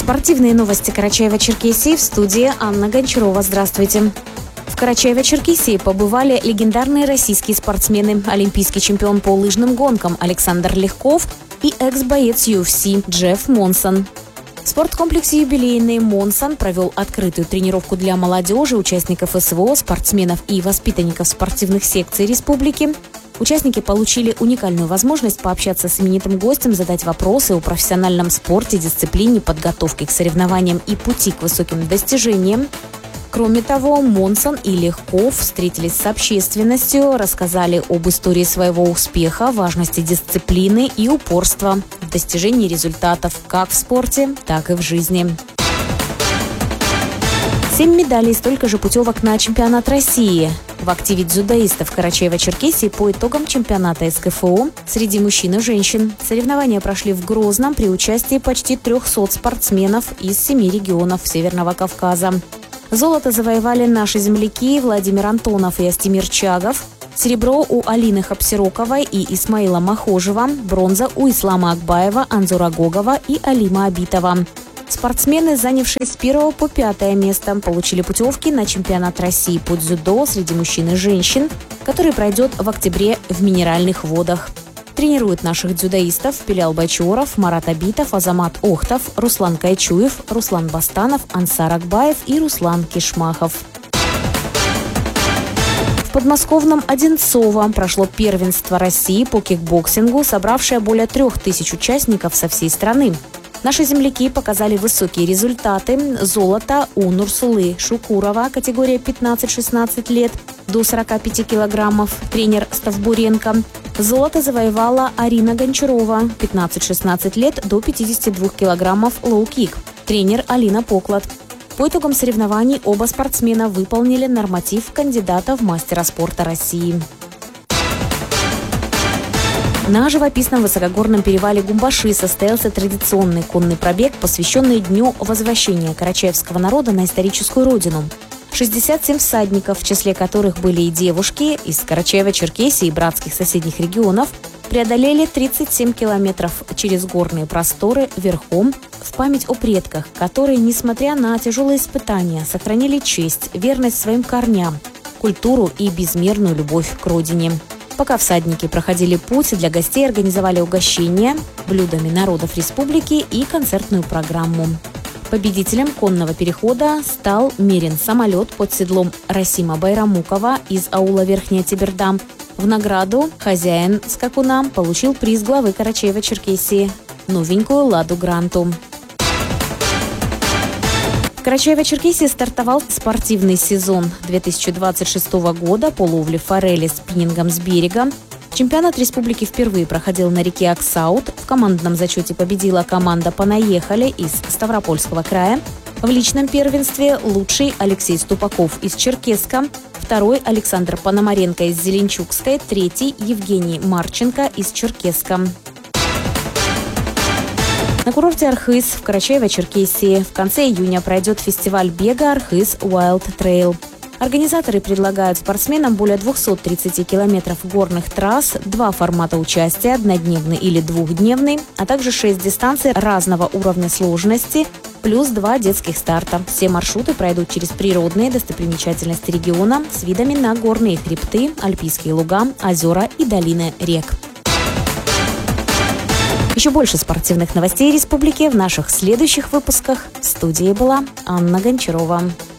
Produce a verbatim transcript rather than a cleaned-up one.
Спортивные новости Карачаева-Черкесии, в студии Анна Гончарова. Здравствуйте. В Карачаево-Черкесии побывали легендарные российские спортсмены, олимпийский чемпион по лыжным гонкам Александр Легков и экс-боец ю эф си Джефф Монсон. В спорткомплексе «Юбилейный» Монсон провел открытую тренировку для молодежи, участников эс вэ о, спортсменов и воспитанников спортивных секций республики. Участники получили уникальную возможность пообщаться с именитым гостем, задать вопросы о профессиональном спорте, дисциплине, подготовке к соревнованиям и пути к высоким достижениям. Кроме того, Монсон и Легков встретились с общественностью, рассказали об истории своего успеха, важности дисциплины и упорства в достижении результатов как в спорте, так и в жизни. Семь медалей, столько же путевок на чемпионат России. В активе дзюдоистов Карачаева-Черкесии по итогам чемпионата эс ка эф о среди мужчин и женщин. Соревнования прошли в Грозном при участии почти трехсот спортсменов из семи регионов Северного Кавказа. Золото завоевали наши земляки Владимир Антонов и Астемир Чагов. Серебро у Алины Хапсироковой и Исмаила Махожева. Бронза у Ислама Акбаева, Анзора Гогова и Алима Абитова. Спортсмены, занявшие с первого по пятое место, получили путевки на чемпионат России по дзюдо среди мужчин и женщин, который пройдет в октябре в Минеральных водах. Тренируют наших дзюдоистов Пилял Бачоров, Марат Абитов, Азамат Охтов, Руслан Кайчуев, Руслан Бастанов, Ансар Акбаев и Руслан Кишмахов. В подмосковном Одинцово прошло первенство России по кикбоксингу, собравшее более трех тысяч участников со всей страны. Наши земляки показали высокие результаты. Золото у Нурсулы Шукурова, категория пятнадцать-шестнадцать лет, до сорока пяти килограммов, тренер Ставбуренко. Золото завоевала Арина Гончарова, пятнадцать-шестнадцать лет, до пятидесяти двух килограммов, лоу-кик, тренер Алина Поклад. По итогам соревнований оба спортсмена выполнили норматив кандидата в мастера спорта России. На живописном высокогорном перевале Гумбаши состоялся традиционный конный пробег, посвященный Дню возвращения карачаевского народа на историческую родину. шестьдесят семь всадников, в числе которых были и девушки из Карачаева-Черкесии и братских соседних регионов, преодолели тридцать семь километров через горные просторы верхом в память о предках, которые, несмотря на тяжелые испытания, сохранили честь, верность своим корням, культуру и безмерную любовь к родине. Пока всадники проходили путь, для гостей организовали угощения блюдами народов республики и концертную программу. Победителем конного перехода стал Мерин самолет под седлом Расима Байрамукова из аула Верхняя Тиберда. В награду хозяин скакуна получил приз главы Карачаева-Черкесии – новенькую «Ладу Гранту». В Карачаево-Черкесии стартовал спортивный сезон две тысячи двадцать шестого года по ловле форели спиннингом с берега. Чемпионат республики впервые проходил на реке Аксаут. В командном зачете победила команда «Понаехали» из Ставропольского края. В личном первенстве лучший Алексей Ступаков из Черкесска, второй Александр Пономаренко из Зеленчукской, третий Евгений Марченко из Черкесска. На курорте Архыз в Карачаево-Черкесии в конце июня пройдет фестиваль бега «Архыз Wild Trail». Организаторы предлагают спортсменам более двухсот тридцати километров горных трасс, два формата участия – однодневный или двухдневный, а также шесть дистанций разного уровня сложности, плюс два детских старта. Все маршруты пройдут через природные достопримечательности региона с видами на горные хребты, альпийские луга, озера и долины рек. Еще больше спортивных новостей республики в наших следующих выпусках. В студии была Анна Гончарова.